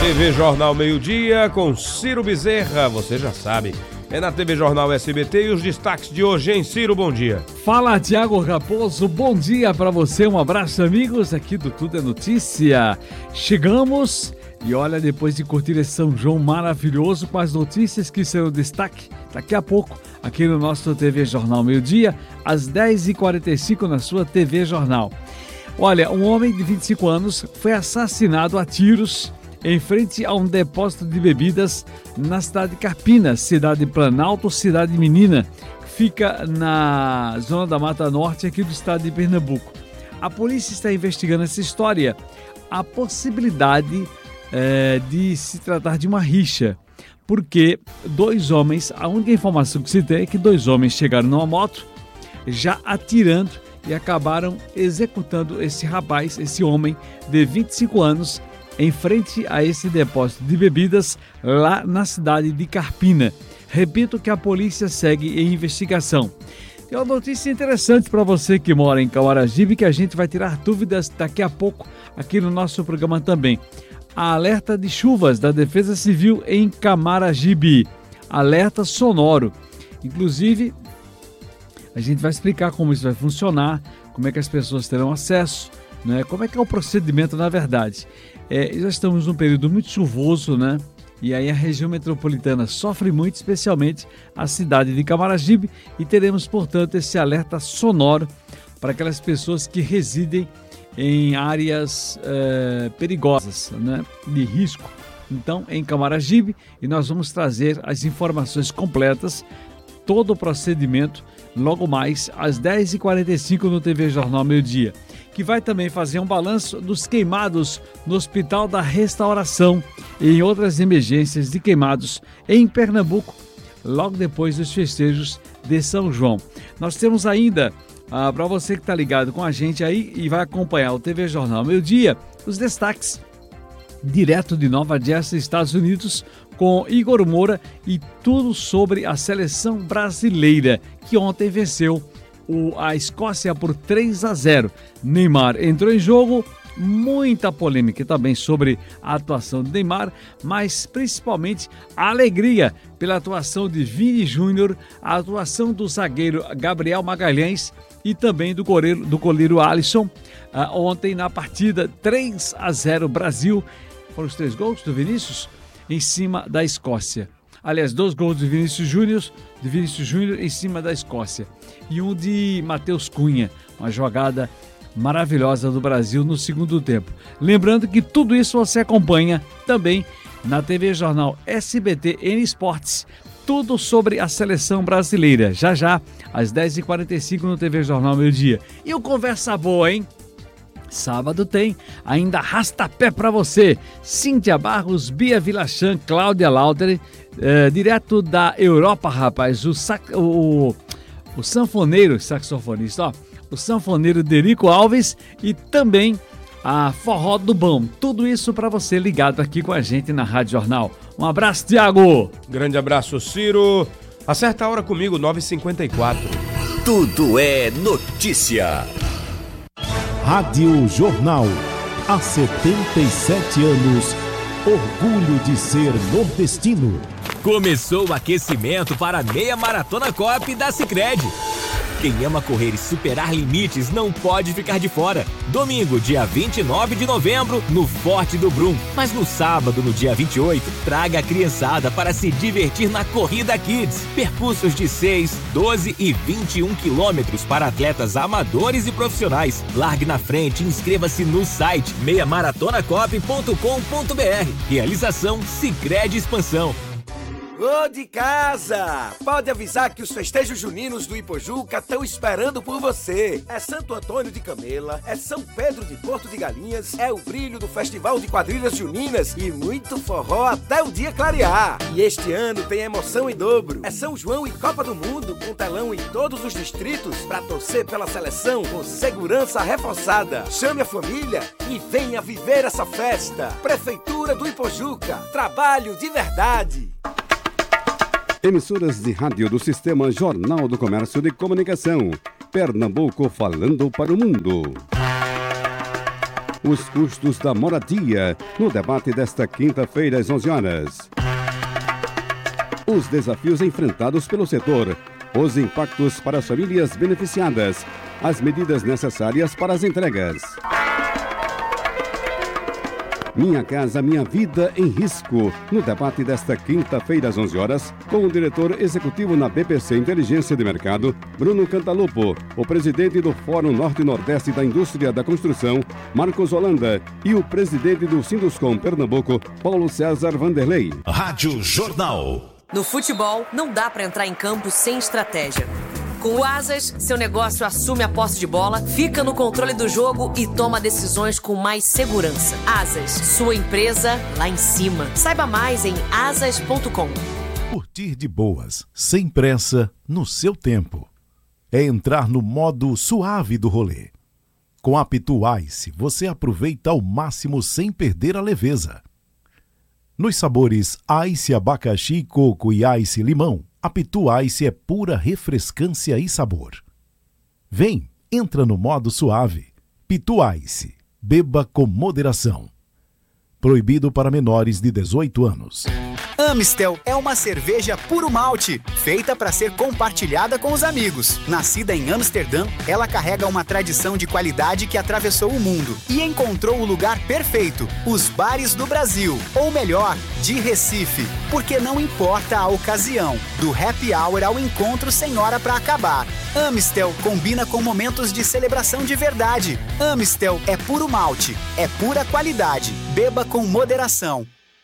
TV Jornal Meio-Dia com Ciro Bezerra, você já sabe. É na TV Jornal SBT e os destaques de hoje, hein, Ciro? Bom dia. Fala, Tiago Raposo, bom dia pra você, um abraço, amigos, aqui do Tudo é Notícia. Chegamos e olha, depois de curtir esse São João maravilhoso com as notícias que serão destaque daqui a pouco aqui no nosso TV Jornal Meio-Dia, às 10h45 na sua TV Jornal. Olha, um homem de 25 anos foi assassinado a tiros em frente a um depósito de bebidas na cidade de Carpinas, cidade de Planalto, cidade menina, que fica na zona da Mata Norte aqui do estado de Pernambuco. A polícia está investigando essa história, a possibilidade de se tratar de uma rixa, porque dois homens, a única informação que se tem é que dois homens chegaram numa moto já atirando e acabaram executando esse rapaz, esse homem de 25 anos, em frente a esse depósito de bebidas lá na cidade de Carpina. Repito que a polícia segue em investigação. Tem uma notícia interessante para você que mora em Camaragibe, que a gente vai tirar dúvidas daqui a pouco aqui no nosso programa também. A alerta de chuvas da Defesa Civil em Camaragibe. Alerta sonoro. Inclusive, a gente vai explicar como isso vai funcionar, como é que as pessoas terão acesso, né? Como é que é o procedimento na verdade. Já estamos num período muito chuvoso, né? E aí a região metropolitana sofre muito, especialmente a cidade de Camaragibe, e teremos, portanto, esse alerta sonoro para aquelas pessoas que residem em áreas perigosas, né? De risco. Então, em Camaragibe, e nós vamos trazer as informações completas, todo o procedimento, logo mais às 10h45 no TV Jornal Meio-Dia, que vai também fazer um balanço dos queimados no Hospital da Restauração e em outras emergências de queimados em Pernambuco, logo depois dos festejos de São João. Nós temos ainda, para você que está ligado com a gente aí e vai acompanhar o TV Jornal Meio-Dia, os destaques direto de Nova Jersey, Estados Unidos, com Igor Moura e tudo sobre a seleção brasileira, que ontem venceu a Escócia por 3-0. Neymar entrou em jogo, muita polêmica também sobre a atuação de Neymar, mas principalmente a alegria pela atuação de Vini Júnior, a atuação do zagueiro Gabriel Magalhães e também do goleiro Alisson, ontem na partida 3-0 Brasil. Foram os 3 gols do Vinícius em cima da Escócia. Aliás, 2 gols de Vinícius Júnior em cima da Escócia. E um de Matheus Cunha, uma jogada maravilhosa do Brasil no segundo tempo. Lembrando que tudo isso você acompanha também na TV Jornal SBT N Esportes. Tudo sobre a seleção brasileira. Já já, às 10h45 no TV Jornal Meio-Dia. E o Conversa Boa, hein? Sábado tem ainda arrasta-pé para você. Cíntia Barros, Bia Vilachan, Cláudia Lauter, direto da Europa, rapaz. O sanfoneiro, saxofonista, ó. O sanfoneiro Derico Alves e também a Forró do Bom. Tudo isso para você ligado aqui com a gente na Rádio Jornal. Um abraço, Tiago. Grande abraço, Ciro. Acerta a hora comigo, 9h54. Tudo é notícia. Rádio Jornal, há 77 anos, orgulho de ser nordestino. Começou o aquecimento para a meia maratona Coop da Sicredi. Quem ama correr e superar limites não pode ficar de fora. Domingo, dia 29 de novembro, no Forte do Brum. Mas no sábado, no dia 28, traga a criançada para se divertir na Corrida Kids. Percursos de 6, 12 e 21 quilômetros para atletas amadores e profissionais. Largue na frente e inscreva-se no site meiamaratonacop.com.br. Realização Sicredi Expansão. Ô de casa! Pode avisar que os festejos juninos do Ipojuca estão esperando por você. É Santo Antônio de Camela, é São Pedro de Porto de Galinhas, é o brilho do Festival de Quadrilhas Juninas e muito forró até o dia clarear. E este ano tem emoção em dobro. É São João e Copa do Mundo, com telão em todos os distritos para torcer pela seleção com segurança reforçada. Chame a família e venha viver essa festa. Prefeitura do Ipojuca, trabalho de verdade. Emissoras de rádio do Sistema Jornal do Comércio de Comunicação. Pernambuco falando para o mundo. os custos da moradia, no debate desta quinta-feira às 11 horas. Os desafios enfrentados pelo setor, os impactos para as famílias beneficiadas, as medidas necessárias para as entregas. Minha Casa Minha Vida em Risco, no debate desta quinta-feira às 11 horas, com o diretor executivo na BPC Inteligência de Mercado, Bruno Cantalupo, o presidente do Fórum Norte e Nordeste da Indústria da Construção, Marcos Holanda, e o presidente do Sinduscom Pernambuco, Paulo César Vanderlei. Rádio Jornal. No futebol, não dá para entrar em campo sem estratégia. Com o Asas, seu negócio assume a posse de bola, fica no controle do jogo e toma decisões com mais segurança. Asas, sua empresa lá em cima. Saiba mais em asas.com. Curtir de boas, sem pressa, no seu tempo. É entrar no modo suave do rolê. Com a Pitu Ice, você aproveita ao máximo sem perder a leveza. Nos sabores Ice Abacaxi, Coco e Ice Limão, a Pitu Ice é pura refrescância e sabor. Vem, entra no modo suave. Pitu Ice, beba com moderação. Proibido para menores de 18 anos. Amistel é uma cerveja puro malte, feita para ser compartilhada com os amigos. Nascida em Amsterdã, ela carrega uma tradição de qualidade que atravessou o mundo e encontrou o lugar perfeito, os bares do Brasil, ou melhor, de Recife, porque não importa a ocasião, do happy hour ao encontro sem hora para acabar. Amistel combina com momentos de celebração de verdade. Amistel é puro malte, é pura qualidade. Beba com moderação.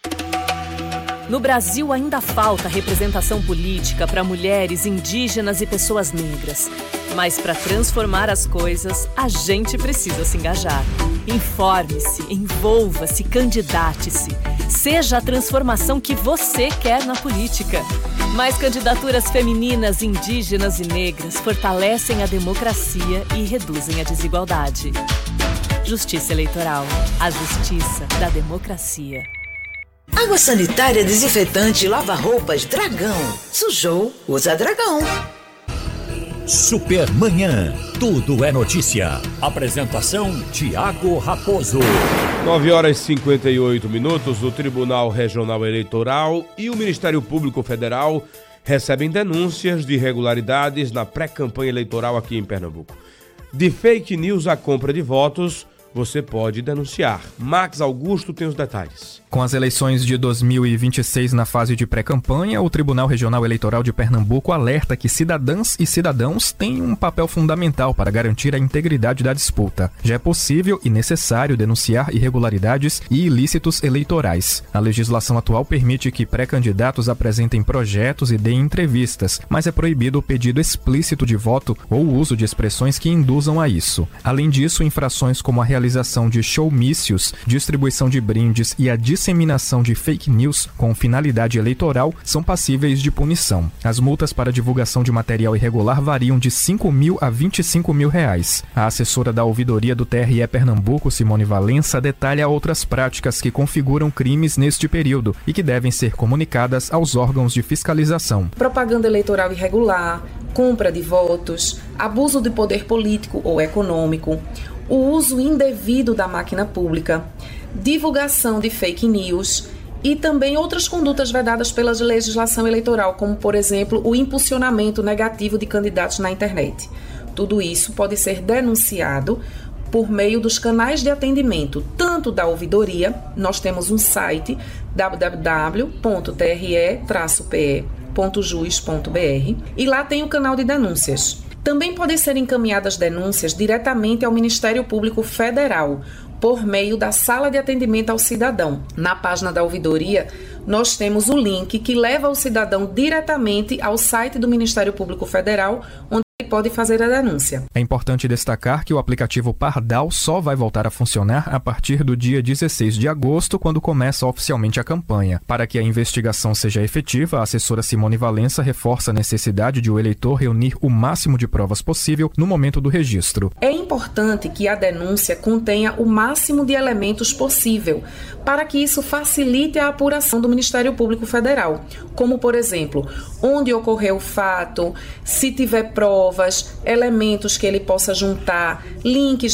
No Brasil ainda falta representação política para mulheres, indígenas e pessoas negras. Mas para transformar as coisas, a gente precisa se engajar. Informe-se, envolva-se, candidate-se. Seja a transformação que você quer na política. Mais candidaturas femininas, indígenas e negras fortalecem a democracia e reduzem a desigualdade. Justiça Eleitoral. A justiça da democracia. Água sanitária, desinfetante, lava-roupas, Dragão. Sujou, usa Dragão. Supermanhã. Tudo é notícia. Apresentação, Tiago Raposo. 9 horas e 58 minutos. O Tribunal Regional Eleitoral e o Ministério Público Federal recebem denúncias de irregularidades na pré-campanha eleitoral aqui em Pernambuco. De fake news à compra de votos, você pode denunciar. Max Augusto tem os detalhes. Com as eleições de 2026 na fase de pré-campanha, o Tribunal Regional Eleitoral de Pernambuco alerta que cidadãs e cidadãos têm um papel fundamental para garantir a integridade da disputa. Já é possível e necessário denunciar irregularidades e ilícitos eleitorais. A legislação atual permite que pré-candidatos apresentem projetos e deem entrevistas, mas é proibido o pedido explícito de voto ou o uso de expressões que induzam a isso. Além disso, infrações como a realização de showmícios, distribuição de brindes e a disseminação de fake news com finalidade eleitoral são passíveis de punição. As multas para divulgação de material irregular variam de R$ 5.000 a R$ 25.000. A assessora da ouvidoria do TRE Pernambuco, Simone Valença, detalha outras práticas que configuram crimes neste período e que devem ser comunicadas aos órgãos de fiscalização. Propaganda eleitoral irregular, compra de votos, abuso de poder político ou econômico, o uso indevido da máquina pública, divulgação de fake news e também outras condutas vedadas pela legislação eleitoral, como, por exemplo, o impulsionamento negativo de candidatos na internet. Tudo isso pode ser denunciado por meio dos canais de atendimento, tanto da ouvidoria, nós temos um site www.tre-pe.jus.br e lá tem o canal de denúncias. Também podem ser encaminhadas denúncias diretamente ao Ministério Público Federal, por meio da Sala de Atendimento ao Cidadão. Na página da ouvidoria, nós temos o link que leva o cidadão diretamente ao site do Ministério Público Federal, onde ele pode fazer a denúncia. É importante destacar que o aplicativo Pardal só vai voltar a funcionar a partir do dia 16 de agosto, quando começa oficialmente a campanha. Para que a investigação seja efetiva, a assessora Simone Valença reforça a necessidade de o eleitor reunir o máximo de provas possível no momento do registro. É importante que a denúncia contenha o máximo de elementos possível, para que isso facilite a apuração do Ministério Público Federal, como, por exemplo, onde ocorreu o fato, se tiver provas, elementos que ele possa juntar, links